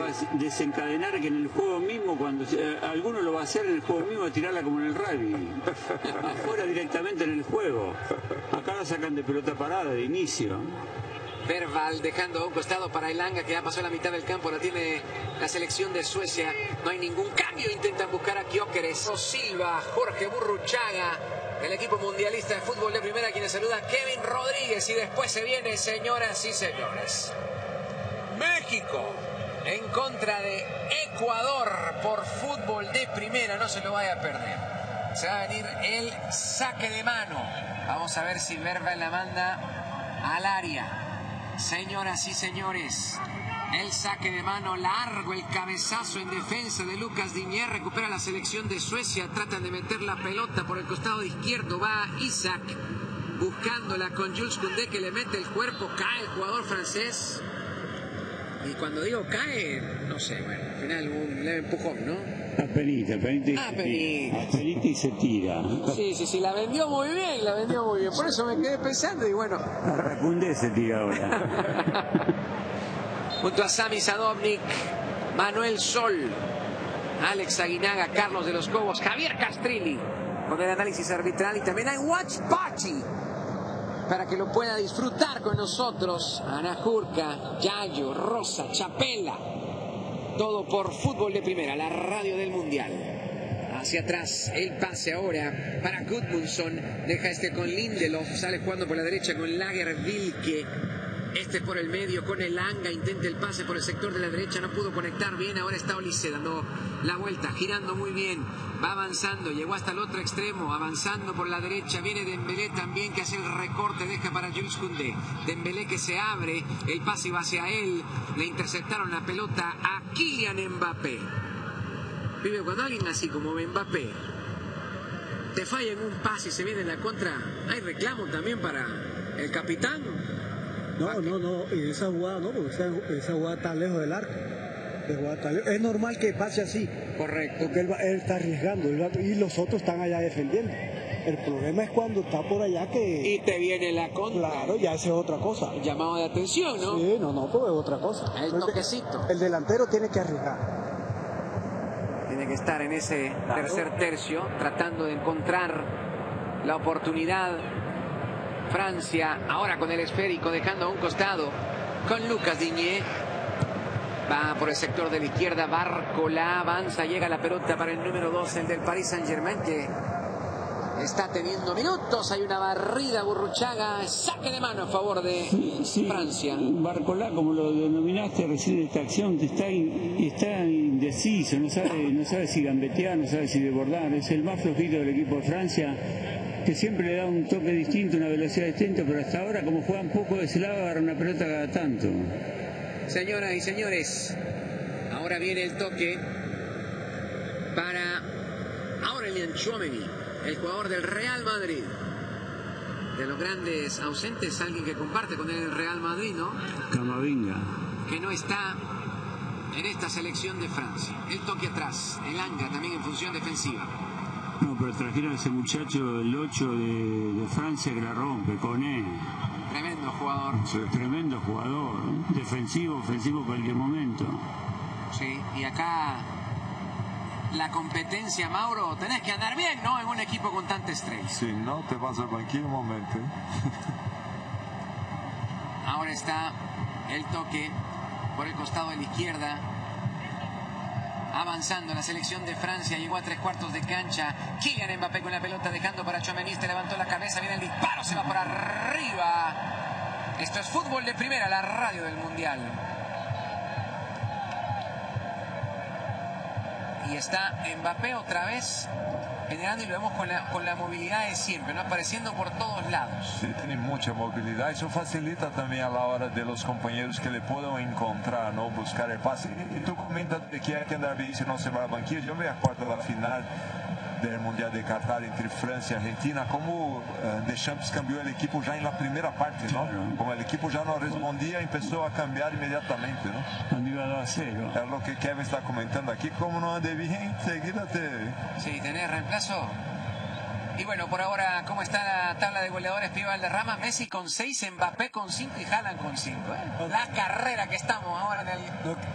va a desencadenar que en el juego mismo, cuando alguno lo va a hacer en el juego mismo, a tirarla como en el rugby, afuera directamente en el juego. Acá la sacan de pelota parada de inicio. Bergvall dejando a un costado para Elanga, que ya pasó la mitad del campo, la tiene la selección de Suecia. No hay ningún cambio, intentan buscar a Gyökeres. Silva, Jorge Burruchaga, el equipo mundialista de fútbol de primera, quienes saluda Kevin Rodríguez. Y después se viene, señoras y señores, México en contra de Ecuador por fútbol de primera. No se lo vaya a perder. Se va a venir el saque de mano. Vamos a ver si Bergvall la manda al área. Señoras y señores, el saque de mano largo, el cabezazo en defensa de Lucas Digne. Recupera la selección de Suecia. Tratan de meter la pelota por el costado izquierdo. Va Isaac buscándola con Jules Koundé, que le mete el cuerpo. Cae el jugador francés. Y cuando digo cae, no sé, bueno, al final un leve empujón, ¿no? Apenita y se tira. Sí, la vendió muy bien, Por eso me quedé pensando y bueno. Arracundé se tira ahora. Junto a Sami Sadovnik, Manuel Sol, Alex Aguinaga, Carlos de los Cobos, Javier Castrilli, con el análisis arbitral, y también hay Watch Party para que lo pueda disfrutar con nosotros. Ana Jurka, Yayo, Rosa, Chapela. Todo por fútbol de primera, la radio del mundial. Hacia atrás, el pase ahora para Gudmundsson. Deja con Lindelof, sale jugando por la derecha con Lagerwilke. Por el medio con Elanga, intenta el pase por el sector de la derecha, no pudo conectar bien. Ahora está Olise dando la vuelta, girando muy bien, va avanzando, llegó hasta el otro extremo, avanzando por la derecha. Viene Dembélé también, que hace el recorte, deja para Jules Koundé. Dembélé que se abre, el pase va hacia él, le interceptaron la pelota a Kylian Mbappé. Vive, cuando alguien así como Mbappé te falla en un pase y se viene en la contra, hay reclamo también para el capitán. No, esa jugada no, porque esa jugada está lejos del arco. Es normal que pase así. Correcto. Porque él está arriesgando y los otros están allá defendiendo. El problema es cuando está por allá que... Y te viene la contra. Claro, ya esa es otra cosa. El llamado de atención, ¿no? Sí, pero es otra cosa. El toquecito. El delantero tiene que arriesgar. Tiene que estar en ese tercer tercio, tratando de encontrar la oportunidad. Francia ahora con el esférico, dejando a un costado con Lucas Digne. Va por el sector de la izquierda, Barcola avanza, llega la pelota para el número 2, el del Paris Saint-Germain, que está teniendo minutos. Hay una barrida, Burruchaga, saque de mano a favor de Francia. Barcola, como lo denominaste recién, esta acción está indeciso, no sabe si gambetear, no sabe si desbordar. Es el más flojito del equipo de Francia, que siempre le da un toque distinto, una velocidad distinta, pero hasta ahora, como juegan poco de ese lado, agarra una pelota cada tanto. Señoras y señores, ahora viene el toque para Aurélien Tchouaméni, el jugador del Real Madrid. De los grandes ausentes, alguien que comparte con él el Real Madrid, ¿no? Camavinga. Que no está en esta selección de Francia. El toque atrás, Elanga también en función defensiva. No, pero trajeron a ese muchacho, el 8 de Francia, que la rompe, con él. Tremendo jugador. Sí, tremendo jugador, defensivo, ofensivo en cualquier momento. Sí, y acá la competencia, Mauro, tenés que andar bien, ¿no? En un equipo con tanta estrella. Sí, no te vas al cualquier momento. Ahora está el toque por el costado de la izquierda. Avanzando la selección de Francia, llegó a 3/4 de cancha. Kylian Mbappé con la pelota, dejando para Tchouaméni, levantó la cabeza, viene el disparo, se va por arriba. Esto es fútbol de primera, la radio del mundial. Y está Mbappé otra vez generando, y lo vemos con la movilidad de siempre, ¿no? Apareciendo por todos lados. Sí, tiene mucha movilidad. Eso facilita también a la hora de los compañeros que le puedan encontrar, ¿no? Buscar el pase. Y tú comentas de que hay que andar bien si no se va al banquillo. Yo me acuerdo de la final del Mundial de Qatar entre Francia y Argentina, como Deschamps cambió el equipo ya en la primera parte, ¿no? Como el equipo ya no respondía, empezó a cambiar inmediatamente, ¿no? Cuando iba 2-0. Es lo que Kevin está comentando aquí, como no ande bien, enseguida te... Sí, tenés reemplazo. Y bueno, por ahora, ¿cómo está la tabla de goleadores? Pío Valderrama, Messi con 6, Mbappé con 5 y Haaland con 5. La carrera que estamos ahora en el...